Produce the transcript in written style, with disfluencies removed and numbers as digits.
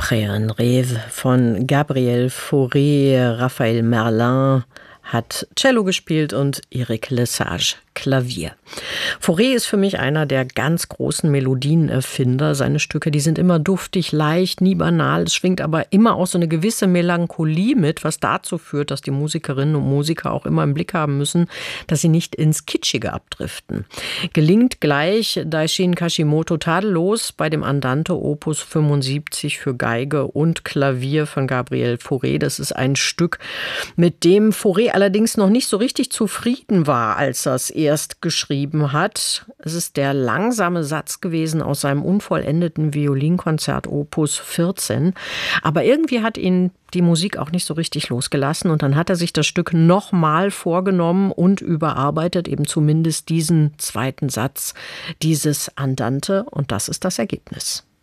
Après un rêve von Gabriel Fauré. Raphael Merlin hat Cello gespielt und Eric Lesage Klavier. Fauré ist für mich einer der ganz großen Melodienerfinder. Seine Stücke, die sind immer duftig, leicht, nie banal. Es schwingt aber immer auch so eine gewisse Melancholie mit, was dazu führt, dass die Musikerinnen und Musiker auch immer im Blick haben müssen, dass sie nicht ins Kitschige abdriften. Gelingt gleich Daishin Kashimoto tadellos bei dem Andante Opus 75 für Geige und Klavier von Gabriel Fauré. Das ist ein Stück, mit dem Fauré allerdings noch nicht so richtig zufrieden war, als er es erst geschrieben hat. Es ist der langsame Satz gewesen aus seinem unvollendeten Violinkonzert Opus 14. Aber irgendwie hat ihn die Musik auch nicht so richtig losgelassen. Und dann hat er sich das Stück nochmal vorgenommen und überarbeitet, eben zumindest diesen zweiten Satz dieses Andante. Und das ist das Ergebnis.